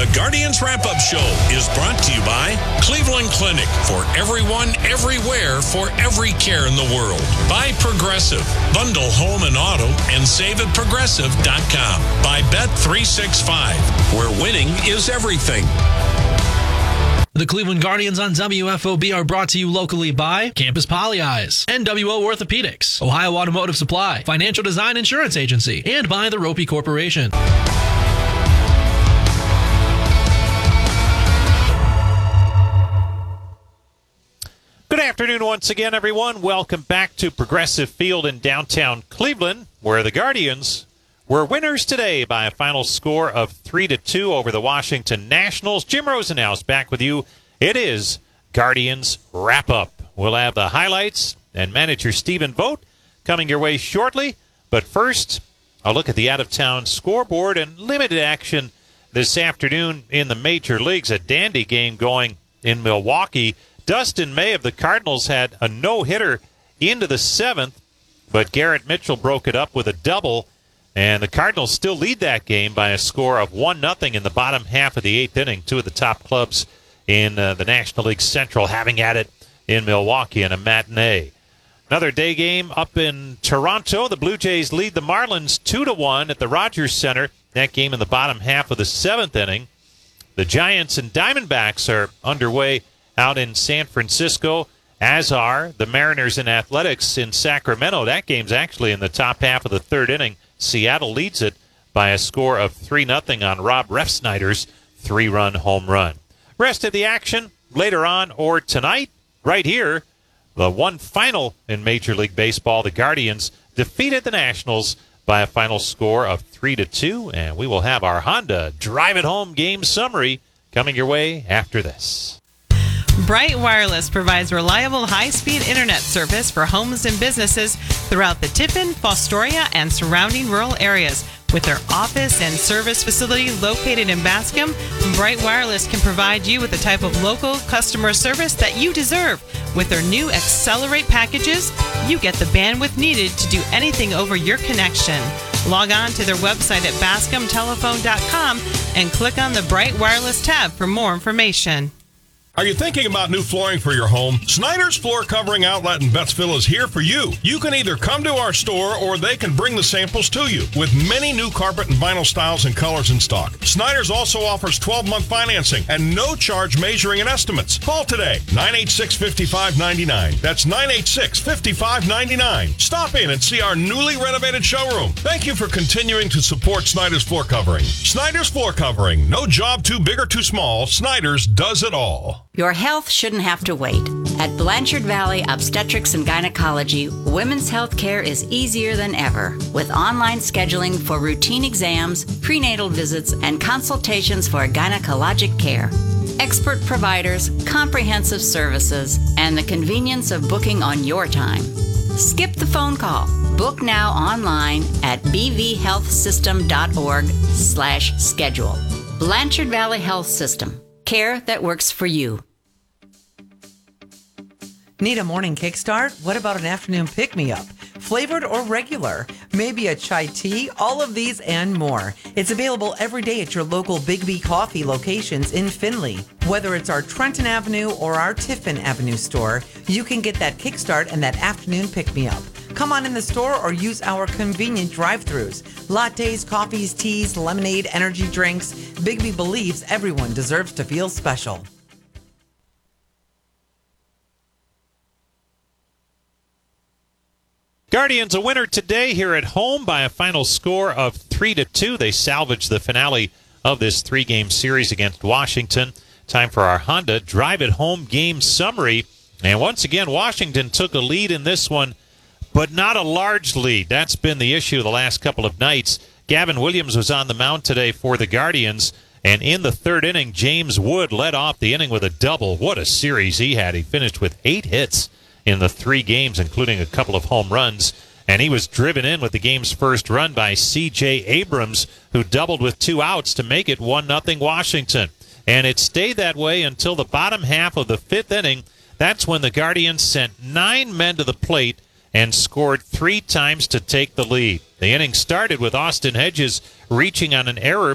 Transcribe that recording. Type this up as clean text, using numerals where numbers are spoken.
The Guardians Wrap-Up Show is brought to you by Cleveland Clinic, for everyone, everywhere, for every care in the world. By Progressive. Bundle home and auto and save at progressive.com. By Bet365, where winning is everything. The Cleveland Guardians on WFOB are brought to you locally by Campus Poly Eyes, NWO Orthopedics, Ohio Automotive Supply, Financial Design Insurance Agency, and by the Ropey Corporation. Good afternoon once again, everyone. Welcome back to Progressive Field in downtown Cleveland, where the Guardians were winners today by a final score of 3-2 over the Washington Nationals. Jim Rosenhaus back with you. It is Guardians Wrap-Up. We'll have the highlights and manager Stephen Vogt coming your way shortly. But first, a look at the out-of-town scoreboard and limited action this afternoon in the major leagues. A dandy game going in Milwaukee. Dustin May of the Cardinals had a no-hitter into the seventh, but Garrett Mitchell broke it up with a double. And the Cardinals still lead that game by a score of 1-0 in the bottom half of the eighth inning. Two of the top clubs in the National League Central having at it in Milwaukee in a matinee. Another day game up in Toronto. The Blue Jays lead the Marlins 2-1 at the Rogers Center. That game in the bottom half of the seventh inning. The Giants and Diamondbacks are underway out in San Francisco, as are the Mariners and Athletics in Sacramento. That game's actually in the top half of the third inning. Seattle leads it by a score of 3-0 on Rob Refsnyder's 3-run home run. Rest of the action later on or tonight, right here. The one final in Major League Baseball, the Guardians defeated the Nationals by a final score of 3-2, and we will have our Honda Drive It Home game summary coming your way after this. Bright Wireless provides reliable high-speed internet service for homes and businesses throughout the Tiffin, Fostoria, and surrounding rural areas. With their office and service facility located in Bascom, Bright Wireless can provide you with the type of local customer service that you deserve. With their new Accelerate packages, you get the bandwidth needed to do anything over your connection. Log on to their website at bascomtelephone.com and click on the Bright Wireless tab for more information. Are you thinking about new flooring for your home? Snyder's Floor Covering Outlet in Bettsville is here for you. You can either come to our store or they can bring the samples to you. With many new carpet and vinyl styles and colors in stock. Snyder's also offers 12-month financing and no charge measuring and estimates. Call today, 986-5599. That's 986-5599. Stop in and see our newly renovated showroom. Thank you for continuing to support Snyder's Floor Covering. Snyder's Floor Covering. No job too big or too small. Snyder's does it all. Your health shouldn't have to wait. At Blanchard Valley Obstetrics and Gynecology, women's health care is easier than ever, with online scheduling for routine exams, prenatal visits, and consultations for gynecologic care. Expert providers, comprehensive services, and the convenience of booking on your time. Skip the phone call. Book now online at bvhealthsystem.org/schedule. Blanchard Valley Health System. Care that works for you. Need a morning kickstart? What about an afternoon pick-me-up? Flavored or regular? Maybe a chai tea? All of these and more. It's available every day at your local Big B Coffee locations in Findlay. Whether it's our Trenton Avenue or our Tiffin Avenue store, you can get that kickstart and that afternoon pick-me-up. Come on in the store or use our convenient drive-thrus. Lattes, coffees, teas, lemonade, energy drinks. Big B believes everyone deserves to feel special. Guardians a winner today here at home by a final score of 3-2. They salvaged the finale of this three-game series against Washington. Time for our Honda Drive It Home game summary. And once again, Washington took a lead in this one, but not a large lead. That's been the issue the last couple of nights. Gavin Williams was on the mound today for the Guardians, and in the third inning, James Wood led off the inning with a double. What a series he had. He finished with 8 hits in the 3 games, including a couple of home runs, and he was driven in with the game's first run by C.J. Abrams, who doubled with 2 outs to make it 1-0 Washington. And it stayed that way until the bottom half of the 5th inning. That's when the Guardians sent 9 men to the plate and scored 3 times to take the lead. The inning started with Austin Hedges reaching on an error